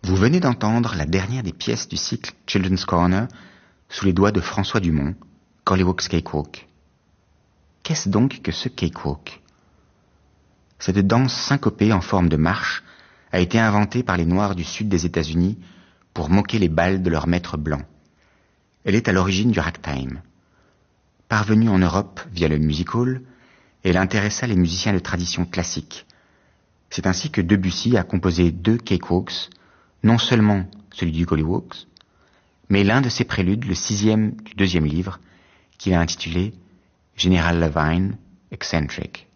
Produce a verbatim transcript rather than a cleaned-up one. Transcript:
Vous venez d'entendre la dernière des pièces du cycle Children's Corner sous les doigts de François Dumont, Collywok's Cakewalk. Qu'est-ce donc que ce cakewalk? Cette danse syncopée en forme de marche a été inventée par les Noirs du sud des États-Unis pour moquer les bals de leurs maîtres blancs. Elle est à l'origine du ragtime. Parvenue en Europe via le music hall, elle intéressa les musiciens de tradition classique. C'est ainsi que Debussy a composé deux cakewalks, non seulement celui du Collywokes, mais l'un de ses préludes, le sixième du deuxième livre, qu'il a intitulé General Levine Eccentric.